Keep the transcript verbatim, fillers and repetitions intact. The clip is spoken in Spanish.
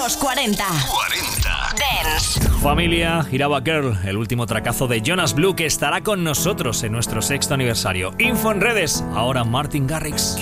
Los cuarenta. cuarenta. Dance. Familia, Hiraba Girl, el último tracazo de Jonas Blue que estará con nosotros en nuestro sexto aniversario. Info en redes, ahora Martin Garrix.